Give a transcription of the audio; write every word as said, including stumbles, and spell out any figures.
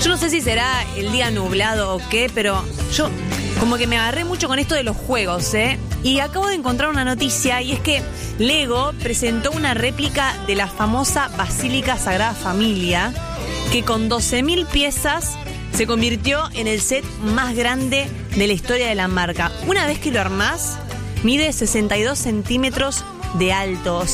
Yo no sé si será el día nublado o qué, pero yo como que me agarré mucho con esto de los juegos, ¿eh? Y acabo de encontrar una noticia, y es que Lego presentó una réplica de la famosa Basílica Sagrada Familia, que con doce mil piezas se convirtió en el set más grande de la historia de la marca. Una vez que lo armás, mide sesenta y dos centímetros de alto.